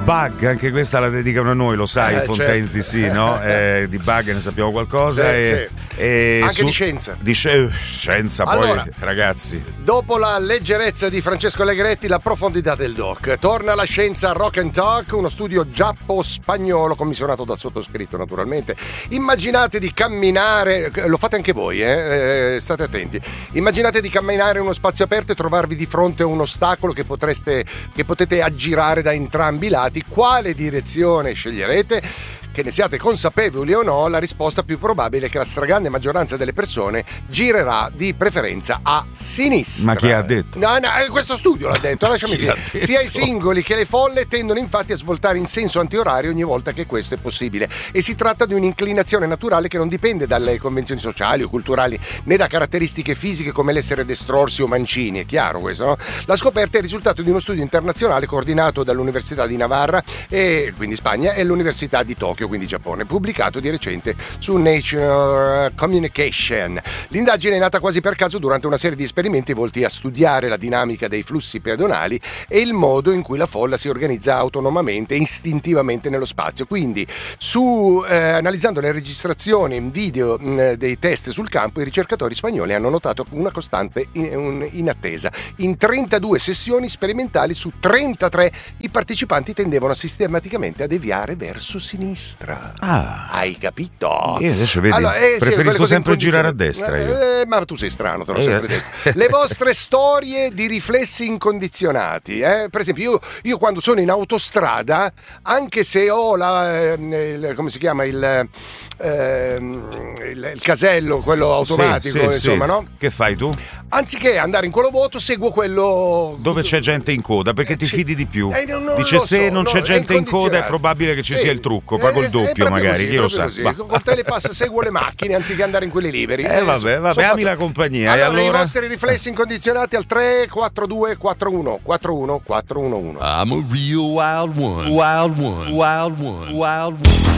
Bug, anche questa la dedicano a noi, lo sai, Fontaine certo. DC, no? Di Bug ne sappiamo qualcosa. Anche di scienza. Scienza, allora, poi, ragazzi. Dopo la leggerezza di Francesco Allegretti, la profondità del doc. Torna la scienza Rock and Talk, uno studio giappo-spagnolo commissionato dal sottoscritto, naturalmente. Immaginate di camminare, lo fate anche voi, state attenti. Immaginate di camminare in uno spazio aperto e trovarvi di fronte a un ostacolo che potete aggirare da entrambi i lati. Quale direzione sceglierete? Che ne siate consapevoli o no, la risposta più probabile è che la stragrande maggioranza delle persone girerà di preferenza a sinistra. Ma chi ha detto? No, questo studio l'ha detto, lasciami dire. Sia i singoli che le folle tendono infatti a svoltare in senso antiorario ogni volta che questo è possibile, e si tratta di un'inclinazione naturale che non dipende dalle convenzioni sociali o culturali né da caratteristiche fisiche come l'essere destrorsi o mancini, è chiaro questo, no? La scoperta è il risultato di uno studio internazionale coordinato dall'Università di Navarra, e quindi Spagna, e l'Università di Tokyo, quindi Giappone, pubblicato di recente su Nature Communication. L'indagine è nata quasi per caso durante una serie di esperimenti volti a studiare la dinamica dei flussi pedonali e il modo in cui la folla si organizza autonomamente e istintivamente nello spazio. Quindi, analizzando le registrazioni in video dei test sul campo, i ricercatori spagnoli hanno notato una costante inattesa. In 32 sessioni sperimentali su 33 i partecipanti tendevano sistematicamente a deviare verso sinistra. Hai capito? Io adesso vedi, preferisco sempre girare a destra. Ma tu sei strano, te l'ho sempre detto. Le vostre storie di riflessi incondizionati, per esempio io quando sono in autostrada, anche se ho come si chiama il casello, quello automatico, insomma, no? Che fai tu? Anziché andare in quello vuoto, seguo quello dove c'è gente in coda, perché ti fidi di più. Dice, lo se so, non c'è gente in coda è probabile che ci sia il trucco, pago il doppio magari, chi lo sa. Col telepass seguo le macchine anziché andare in quelli liberi. Vabbè, ami la compagnia. Allora, i vostri riflessi incondizionati al 342 41 41 411. I'm a real wild one. Wild one. Wild one. Wild one.